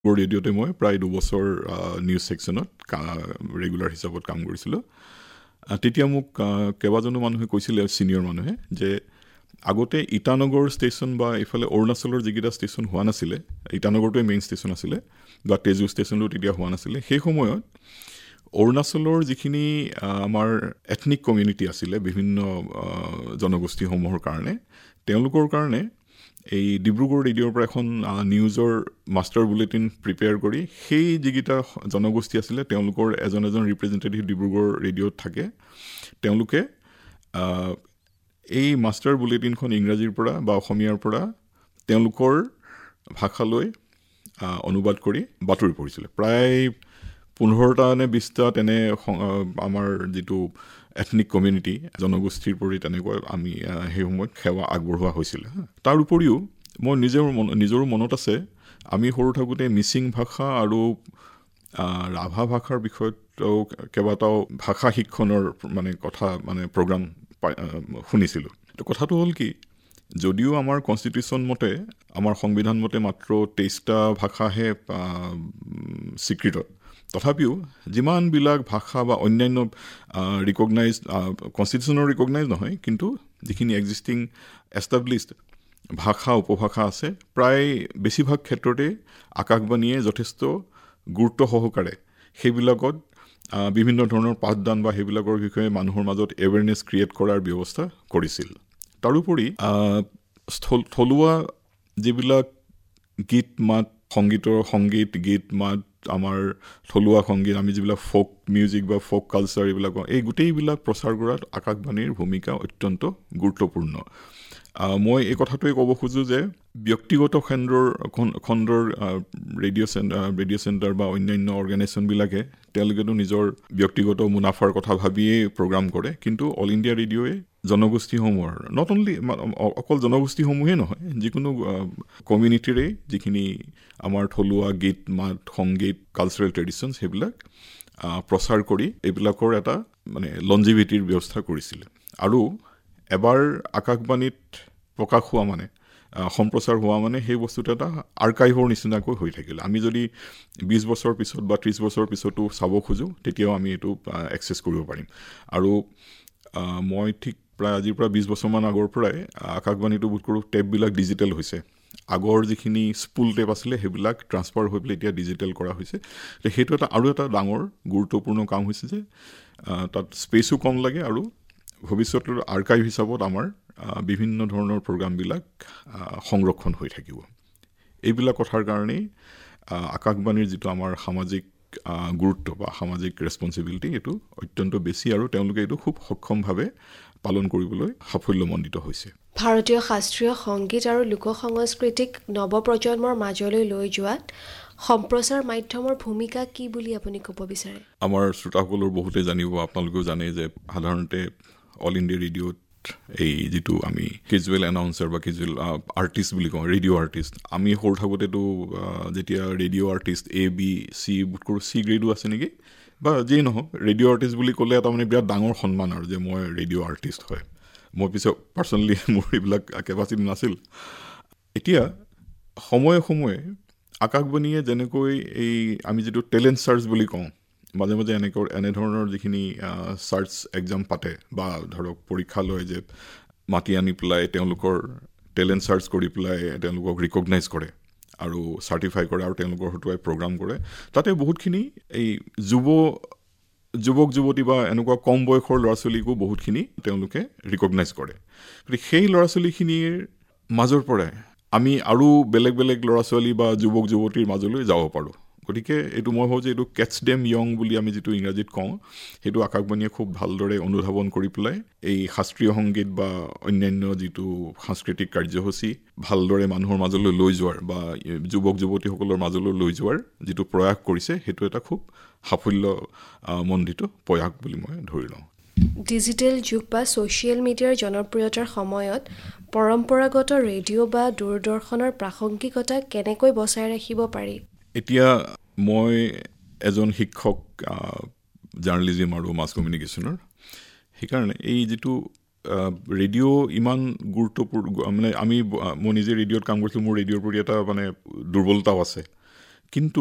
ৰেডিঅ'তে মই প্ৰায় 2 বছৰ নিউজ ছেকশ্যনত ৰেগুলাৰ হিচাপত কাম কৰিছিলোঁ। তেতিয়া মোক কেইবাজনো মানুহে কৈছিলে, ছিনিয়ৰ মানুহে, যে আগতে ইটানগৰ ষ্টেচন বা এইফালে অৰুণাচলৰ যিকেইটা ষ্টেচন হোৱা নাছিলে, ইটানগৰটোৱে মেইন ষ্টেচন আছিলে বা তেজু ষ্টেচনটো তেতিয়া হোৱা নাছিলে, সেই সময়ত অৰুণাচলৰ যিখিনি আমাৰ এথনিক কমিউনিটি আছিলে বিভিন্ন জনগোষ্ঠীসমূহৰ কাৰণে, তেওঁলোকৰ কাৰণে এই ডিব্ৰুগড় ৰেডিঅ'ৰ পৰা এখন নিউজৰ মাষ্টাৰ বুলেটিন প্ৰিপেয়াৰ কৰি সেই যিকেইটা জনগোষ্ঠী আছিলে তেওঁলোকৰ এজন ৰিপ্ৰেজেণ্টেটিভ ডিব্ৰুগড় ৰেডিঅ'ত থাকে, তেওঁলোকে এই মাষ্টাৰ বুলেটিনখন ইংৰাজীৰ পৰা বা অসমীয়াৰ পৰা তেওঁলোকৰ ভাষালৈ অনুবাদ কৰি বাতৰি পঢ়িছিলে। প্ৰায় 15টা নে 20টা তেনে আমাৰ যিটো এথনিক কমিউনিটি জনগোষ্ঠীৰ প্ৰতি তেনেকৈ আমি সেই সময়ত সেৱা আগবঢ়োৱা হৈছিলে। তাৰ উপৰিও মই নিজৰো মনত আছে, আমি সৰু থাকোঁতে মিচিং ভাষা আৰু ৰাভা ভাষাৰ বিষয়ত কেইবাটাও ভাষা শিক্ষণৰ কথা প্ৰগ্ৰাম শুনিছিলোঁ। কথাটো হ'ল কি, যদিও আমাৰ কনষ্টিটিউশ্যন মতে, আমাৰ সংবিধান মতে মাত্ৰ 23টা ভাষাহে স্বীকৃত, তথাপিও যিমানবিলাক ভাষা বা অন্যান্য ৰিকগনাইজ, কনষ্টিটিউশ্যনৰ ৰিকগনাইজ নহয়, কিন্তু যিখিনি এক্সিষ্টিং এষ্টাব্লিছড ভাষা উপভাষা আছে, প্ৰায় বেছিভাগ ক্ষেত্ৰতে আকাশবাণীয়ে যথেষ্ট গুৰুত্ব সহকাৰে সেইবিলাকত বিভিন্ন ধৰণৰ পাঠদান বা সেইবিলাকৰ বিষয়ে মানুহৰ মাজত এৱেৰনেছ ক্ৰিয়েট কৰাৰ ব্যৱস্থা কৰিছিল। তাৰোপৰি থলুৱা যিবিলাক গীত মাত, সংগীত গীত মাত, আমাৰ থলুৱা সংগীত, আমি যিবিলাক ফ'ক মিউজিক বা ফ'ক কালচাৰ, এই গোটেইবিলাক প্ৰচাৰ কৰাত আকাশবাণীৰ ভূমিকা অত্যন্ত গুৰুত্বপূৰ্ণ। মই এই কথাটোৱে ক'ব খোজোঁ যে ব্যক্তিগত খণ্ডৰ ৰেডিঅ' চেণ্টাৰ বা অন্যান্য অৰ্গেনাইজেশ্যনবিলাকে তেওঁলোকেতো নিজৰ ব্যক্তিগত মুনাফাৰ কথা ভাবিয়েই প্ৰগ্ৰাম কৰে, কিন্তু অল ইণ্ডিয়া ৰেডিঅ'য়ে জনগোষ্ঠীসমূহৰ, নট অনলি অকল জনগোষ্ঠীসমূহেই নহয়, যিকোনো কমিউনিটিৰে যিখিনি আমাৰ থলুৱা গীত মাত, সংগীত, কালচাৰেল ট্ৰেডিশ্যনছ, সেইবিলাক প্ৰচাৰ কৰি এইবিলাকৰ এটা লঞ্জিভিটিৰ ব্যৱস্থা কৰিছিলে। আৰু এবাৰ আকাশবাণীত প্ৰকাশ হোৱা সম্প্ৰচাৰ হোৱা সেই বস্তুটো এটা আৰ্কাইভৰ নিচিনাকৈ হৈ থাকিল। আমি যদি 20 বছৰ পিছত বা 30 বছৰ পিছতো চাব খোজোঁ, তেতিয়াও আমি এইটো এক্সেছ কৰিব পাৰিম। আৰু মই ঠিক প্ৰায় আজিৰ পৰা 20 বছৰমান আগৰ পৰাই আকাশবাণীটো বোধ কৰোঁ টেপবিলাক ডিজিটেল হৈছে। আগৰ যিখিনি স্পুল টেপ আছিলে সেইবিলাক ট্ৰান্সফাৰ হৈ পেলাই এতিয়া ডিজিটেল কৰা হৈছে। সেইটো আৰু এটা ডাঙৰ গুৰুত্বপূৰ্ণ কাম হৈছে যে তাত স্পেচো কম লাগে আৰু ভৱিষ্যতৰ আৰ্কাইভ হিচাপত আমাৰ বিভিন্ন ধৰণৰ প্ৰগ্ৰামবিলাক সংৰক্ষণ হৈ থাকিব। এইবিলাক কথাৰ কাৰণেই আকাশবাণীৰ যিটো আমাৰ সামাজিক গুৰুত্ব বা সামাজিক ৰেছপনচিবিলিটি, এইটো অত্যন্ত বেছি আৰু তেওঁলোকে এইটো খুব সক্ষমভাৱে পালন কৰিবলৈ সাফল্যমণ্ডিত হৈছে। ভাৰতীয় শাস্ত্ৰীয় সংগীত আৰু লোক সংস্কৃতিক নৱপ্ৰজন্মৰ মাজলৈ লৈ যোৱাত সম্প্ৰচাৰ মাধ্যমৰ ভূমিকা কি বুলি আপুনি ক'ব বিচাৰে? আমাৰ শ্ৰোতাসকলৰ বহুতে জানিব, আপোনালোকেও জানে যে সাধাৰণতে অল ইণ্ডিয়া ৰেডিঅ'ত এই যিটো আমি কেজুৱেল এনাউন্সাৰ বা কেজুৱেল আৰ্টিষ্ট বুলি কওঁ, ৰেডিঅ' আৰ্টিষ্ট, আমি সৰু থাকোঁতেতো যেতিয়া ৰেডিঅ' আৰ্টিষ্ট A-B-C বোধ কৰোঁ C গ্ৰেডো আছে নেকি, বা যিয়ে নহওক, ৰেডিঅ' আৰ্টিষ্ট বুলি ক'লে এটা বিৰাট ডাঙৰ সন্মান আৰু যে মই ৰেডিঅ' আৰ্টিষ্ট হয়। মই পিছত পাৰ্চনেলি মোৰ এইবিলাক কেপাচিটি নাছিল। এতিয়া সময়ে সময়ে আকাশবাণীয়ে যেনেকৈ এই আমি যিটো টেলেণ্ট চাৰ্চ বুলি কওঁ, মাজে মাজে এনেধৰণৰ যিখিনি চাৰ্চ এক্সাম পাতে বা ধৰক পৰীক্ষা লয়, যে মাতি আনি পেলাই তেওঁলোকৰ টেলেণ্ট চাৰ্চ কৰি পেলাই তেওঁলোকক ৰিকগনাইজ কৰে আৰু চাৰ্টিফাই কৰে আৰু তেওঁলোকৰ হতুৱাই প্ৰগ্ৰাম কৰে। তাতে বহুতখিনি এই যুৱক যুৱতী বা এনেকুৱা কম বয়সৰ ল'ৰা ছোৱালীকো বহুতখিনি তেওঁলোকে ৰিকগনাইজ কৰে। গতিকে সেই ল'ৰা ছোৱালীখিনিৰ মাজৰ পৰাই আমি আৰু বেলেগ বেলেগ ল'ৰা ছোৱালী বা যুৱক যুৱতীৰ মাজলৈ যাব পাৰোঁ। গতিকে এইটো মই ভাবোঁ যে এইটো কেটছ ডেম য়ং বুলি আমি যিটো ইংৰাজীত কওঁ, সেইটো আকাশবাণীয়ে খুব ভালদৰে অনুধাৱন কৰি পেলাই এই শাস্ত্ৰীয় সংগীত বা অন্যান্য যিটো সাংস্কৃতিক কাৰ্যসূচী ভালদৰে মানুহৰ মাজলৈ লৈ যোৱাৰ বা যুৱক যুৱতীসকলৰ মাজলৈ লৈ যোৱাৰ যিটো প্ৰয়াস কৰিছে, সেইটো এটা খুব সাফল্যমণ্ডিত প্ৰয়াস বুলি মই ধৰি লওঁ। ডিজিটেল যুগ বা ছ'চিয়েল মিডিয়াৰ জনপ্ৰিয়তাৰ সময়ত পৰম্পৰাগত ৰেডিঅ' বা দূৰদৰ্শনৰ প্ৰাসংগিকতা কেনেকৈ বচাই ৰাখিব পাৰি? এতিয়া মই এজন শিক্ষক জাৰ্ণালিজিম আৰু মাছ কমিউনিকেশ্যনৰ, সেইকাৰণে এই যিটো ৰেডিঅ' ইমান গুৰুত্বপূৰ্ণ, মই নিজে ৰেডিঅ'ত কাম কৰিছিলোঁ, মোৰ ৰেডিঅ'ৰ প্ৰতি এটা দুৰ্বলতাও আছে। কিন্তু